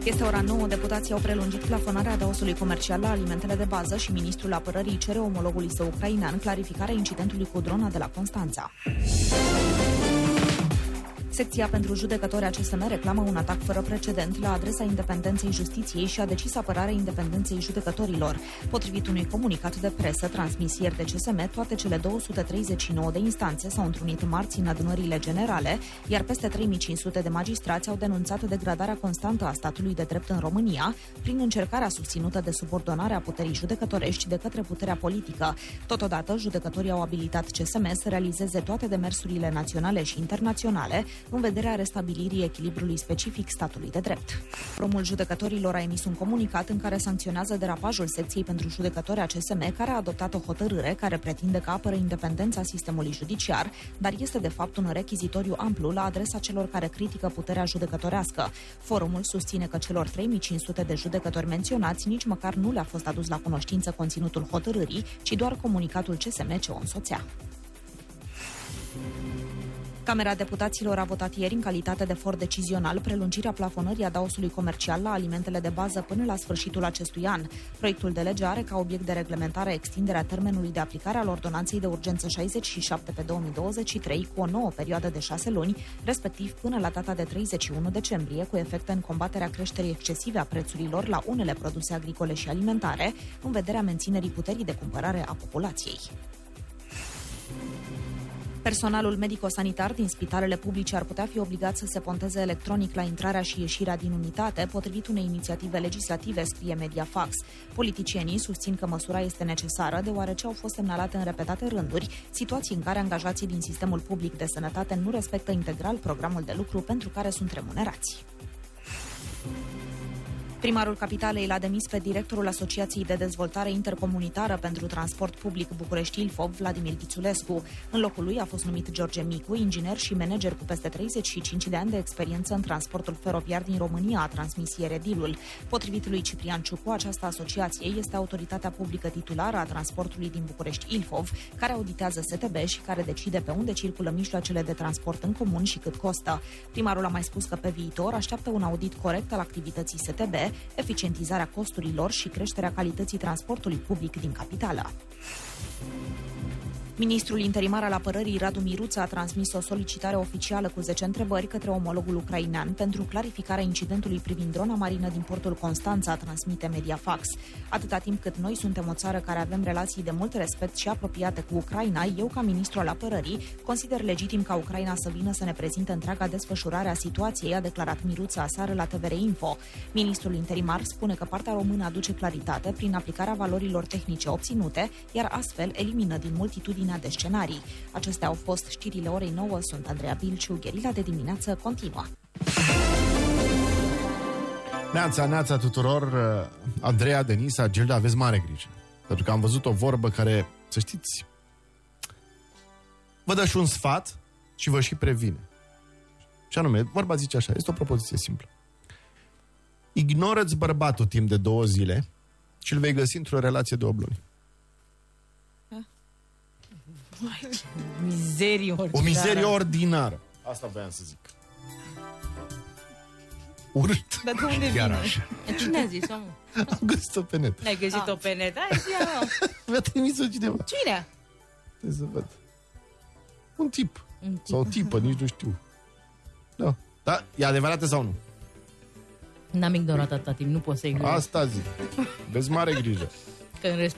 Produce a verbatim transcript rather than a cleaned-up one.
Este ora nouă, deputații au prelungit plafonarea adaosului comercial la alimentele de bază și ministrul apărării cere omologului său ucrainean clarificarea incidentului cu drona de la Constanța. Secția pentru judecători A C S M reclamă un atac fără precedent la adresa independenței justiției și a decis apărarea independenței judecătorilor. Potrivit unui comunicat de presă transmis ieri de C S M, toate cele două sute treizeci și nouă de instanțe s-au întrunit marți în adunările generale, iar peste trei mii cinci sute de magistrați au denunțat degradarea constantă a statului de drept în România prin încercarea susținută de subordonare a puterii judecătorești de către puterea politică. Totodată, judecătorii au abilitat C S M să realizeze toate demersurile naționale și internaționale în vederea restabilirii echilibrului specific statului de drept. Forumul judecătorilor a emis un comunicat în care sancționează derapajul secției pentru judecători A C S M, care a adoptat o hotărâre care pretinde că apără independența sistemului judiciar, dar este de fapt un rechizitoriu amplu la adresa celor care critică puterea judecătorească. Forumul susține că celor trei mii cinci sute de judecători menționați nici măcar nu le-a fost adus la cunoștință conținutul hotărârii, ci doar comunicatul C S M ce o însoțea. Camera Deputaților a votat ieri, în calitate de for decizional, prelungirea plafonării adaosului comercial la alimentele de bază până la sfârșitul acestui an. Proiectul de lege are ca obiect de reglementare extinderea termenului de aplicare al ordonanței de urgență șaizeci și șapte pe două mii douăzeci și trei cu o nouă perioadă de șase luni, respectiv până la data de treizeci și unu decembrie, cu efecte în combaterea creșterii excesive a prețurilor la unele produse agricole și alimentare, în vederea menținerii puterii de cumpărare a populației. Personalul medico-sanitar din spitalele publice ar putea fi obligat să se ponteze electronic la intrarea și ieșirea din unitate, potrivit unei inițiative legislative, scrie Mediafax. Politicienii susțin că măsura este necesară, deoarece au fost semnalate în repetate rânduri situații în care angajații din sistemul public de sănătate nu respectă integral programul de lucru pentru care sunt remunerați. Primarul Capitalei l-a demis pe directorul Asociației de Dezvoltare Intercomunitară pentru Transport Public București-Ilfov, Vladimir Ghițulescu. În locul lui a fost numit George Micu, inginer și manager cu peste treizeci și cinci de ani de experiență în transportul feroviar din România, a transmis ieri edilul. Potrivit lui Ciprian Ciucu, această asociație este autoritatea publică titulară a transportului din București-Ilfov, care auditează S T B și care decide pe unde circulă mijloacele de transport în comun și cât costă. Primarul a mai spus că pe viitor așteaptă un audit corect al activității S T B, eficientizarea costurilor și creșterea calității transportului public din capitală. Ministrul interimar al apărării, Radu Miruță, a transmis o solicitare oficială cu zece întrebări către omologul ucrainean pentru clarificarea incidentului privind drona marină din portul Constanța, transmite Mediafax. Atâta timp cât noi suntem o țară care avem relații de mult respect și apropiate cu Ucraina, eu, ca ministru al apărării, consider legitim ca Ucraina să vină să ne prezinte întreaga desfășurare a situației, a declarat Miruță aseară la T V R Info. Ministrul interimar spune că partea română aduce claritate prin aplicarea valorilor tehnice obținute, iar astfel elimină din multitudine de scenarii. Acestea au fost știrile orei nouă. Sunt Andreea Bilciu. Gherila de dimineață continuă. Neața, neața tuturor. Andreea, Denisa, Gilda, aveți mare grijă. Pentru că am văzut o vorbă care, să știți, vă dă și un sfat și vă și previne. Și anume, vorba zice așa, este o propoziție simplă. Ignoră-ți bărbatul timp de două zile și îl vei găsi într-o relație de opt luni. Vai, ce mizerie ordinară. O mizerie ordinară. Asta voiam să zic. Urât. Dar de unde Chiar vine? așa. Cine a zis-o, mă? Am găsit-o pe net. N-ai găsit-o pe net? Hai zi-a, mă. Mi-a trimis-o cineva. Cine? Trebuie să văd. Un tip. Un tip. Sau o tipă, nici nu știu. Da. Da, e adevărată sau nu? N-am ignorat atâta timp, nu pot să ignor. Asta zic. Vezi mare grijă. Că în rest